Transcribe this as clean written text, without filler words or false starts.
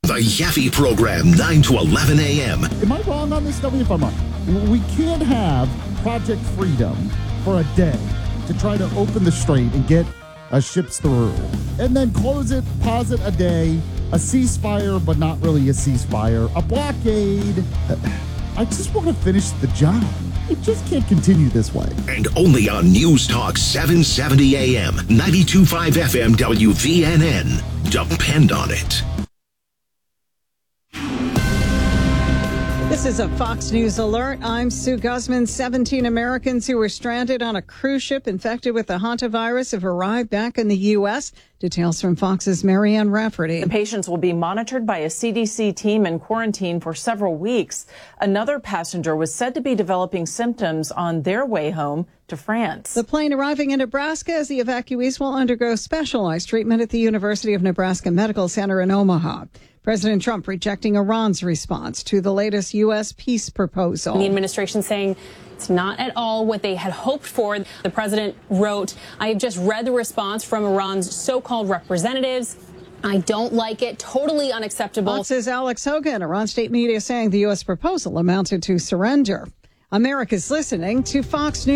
The Yaffe Program, 9 to 11 a.m. Am I wrong on this? Tell me if I'm wrong. We can't have Project Freedom for a day to try to open the strait and get ships through, and then close it, pause it a day, a ceasefire, but not really a ceasefire, a blockade. I just want to finish the job. It just can't continue this way. And only on News Talk 770 AM, 92.5 FM WVNN. Depend on it. This is a Fox News alert. I'm Sue Guzman. 17 Americans who were stranded on a cruise ship infected with the hantavirus have arrived back in the U.S. Details from Fox's Marianne Rafferty. The patients will be monitored by a CDC team and quarantined for several weeks. Another passenger was said to be developing symptoms on their way home to France. The plane arriving in Nebraska as the evacuees will undergo specialized treatment at the University of Nebraska Medical Center in Omaha. President Trump rejecting Iran's response to the latest U.S. peace proposal. The administration saying it's not at all what they had hoped for. The president wrote, "I have just read the response from Iran's so-called representatives. I don't like it. Totally unacceptable." Fox's Alex Hogan. Iran state media saying the U.S. proposal amounted to surrender. America's listening to Fox News.